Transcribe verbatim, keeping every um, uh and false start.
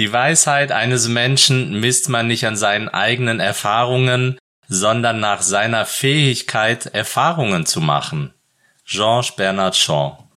Die Weisheit eines Menschen misst man nicht an seinen eigenen Erfahrungen, sondern nach seiner Fähigkeit, Erfahrungen zu machen. Georges Bernard Shaw.